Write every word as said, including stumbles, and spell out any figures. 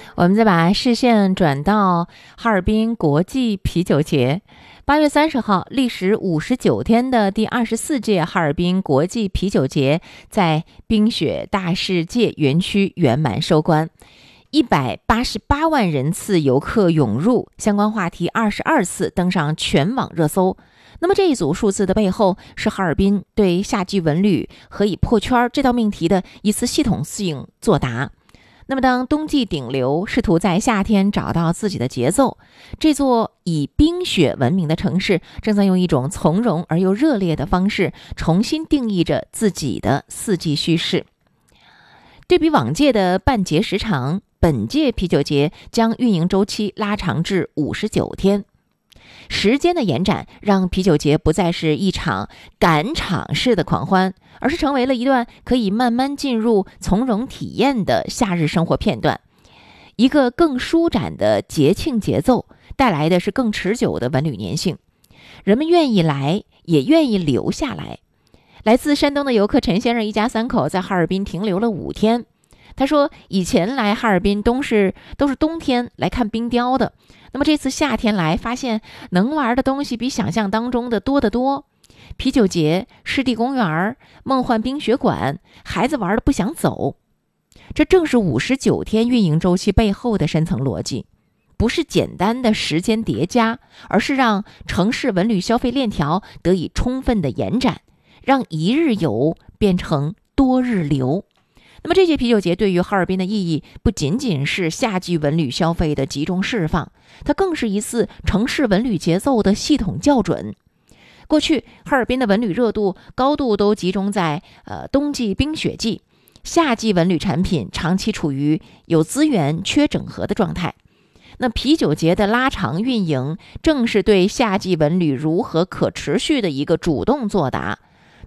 我们再把视线转到哈尔滨国际啤酒节。八月三十号，历时五十九天的第二十四届哈尔滨国际啤酒节在冰雪大世界园区圆满收官。一百八十八万人次游客涌入，相关话题二十二次登上全网热搜。那么这一组数字的背后，是哈尔滨对夏季文旅何以破圈这道命题的一次系统性作答。那么当冬季顶流试图在夏天找到自己的节奏，这座以冰雪闻名的城市正在用一种从容而又热烈的方式重新定义着自己的四季叙事。对比往届的办节时长，本届啤酒节将运营周期拉长至五十九天。时间的延展让啤酒节不再是一场赶场式的狂欢，而是成为了一段可以慢慢进入从容体验的夏日生活片段。一个更舒展的节庆节奏带来的是更持久的文旅粘性，人们愿意来，也愿意留下来。来自山东的游客陈先生一家三口在哈尔滨停留了五天。他说以前来哈尔滨都是都是冬天来看冰雕的，那么这次夏天来发现能玩的东西比想象当中的多得多。啤酒节、湿地公园、梦幻冰雪馆，孩子玩的不想走。这正是五十九天运营周期背后的深层逻辑，不是简单的时间叠加，而是让城市文旅消费链条得以充分的延展，让一日游变成多日流。那么这届啤酒节对于哈尔滨的意义不仅仅是夏季文旅消费的集中释放，它更是一次城市文旅节奏的系统校准。过去哈尔滨的文旅热度高度都集中在呃冬季冰雪季，夏季文旅产品长期处于有资源缺整合的状态。那啤酒节的拉长运营正是对夏季文旅如何可持续的一个主动作答。